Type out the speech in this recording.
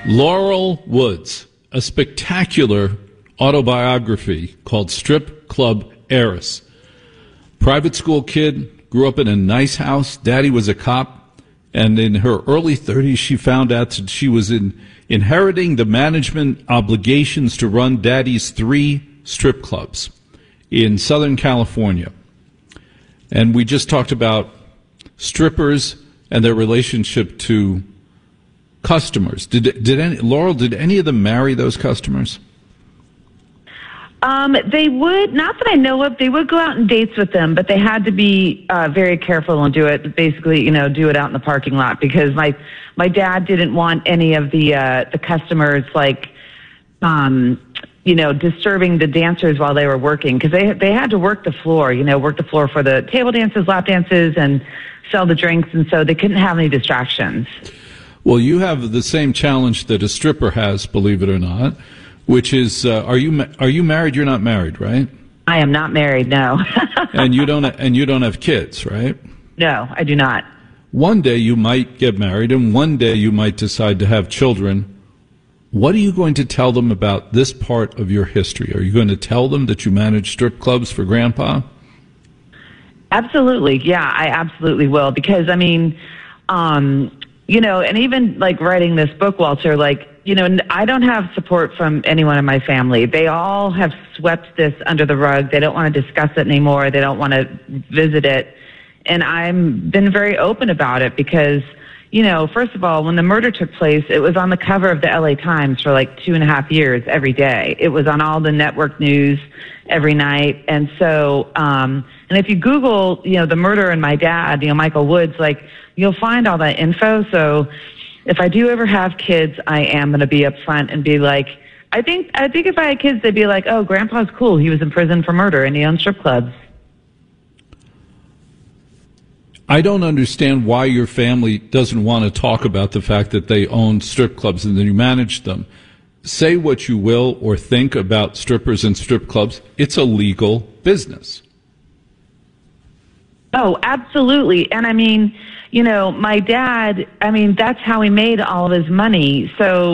Laurel Woods, a spectacular autobiography called Strip Club Heiress. Private school kid, grew up in a nice house. Daddy was a cop. And in her early 30s, she found out that she was inheriting the management obligations to run Daddy's 3 strip clubs in Southern California. And we just talked about strippers and their relationship to customers. Did any of them marry those customers? They would, not that I know of, they would go out on dates with them, but they had to be very careful and do it, basically, do it out in the parking lot, because my dad didn't want any of the customers, disturbing the dancers while they were working, because they had to work the floor, for the table dances, lap dances, and sell the drinks, and so they couldn't have any distractions. Well, you have the same challenge that a stripper has, believe it or not, which is, are you married? You're not married, right? I am not married, no. And you don't have kids, right? No, I do not. One day you might get married, and one day you might decide to have children. What are you going to tell them about this part of your history? Are you going to tell them that you manage strip clubs for Grandpa? Absolutely, yeah, I absolutely will, because, and even, writing this book, Walter, I don't have support from anyone in my family. They all have swept this under the rug. They don't want to discuss it anymore. They don't want to visit it. And I've been very open about it because, first of all, when the murder took place, it was on the cover of the LA Times for 2.5 years every day. It was on all the network news every night. And so, and if you Google, the murder and my dad, Michael Woods, you'll find all that info. So if I do ever have kids, I am going to be upfront and be I think if I had kids, they'd be like, oh, Grandpa's cool. He was in prison for murder and he owned strip clubs. I don't understand why your family doesn't want to talk about the fact that they own strip clubs and that you manage them. Say what you will or think about strippers and strip clubs. It's a legal business. Oh, absolutely. And my dad, that's how he made all of his money. So